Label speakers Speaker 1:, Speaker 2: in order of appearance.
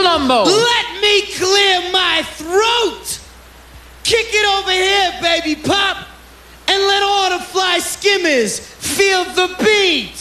Speaker 1: Colombo.
Speaker 2: Let me clear my throat. Kick it over here, baby pop, and let all the fly skimmers feel the beat.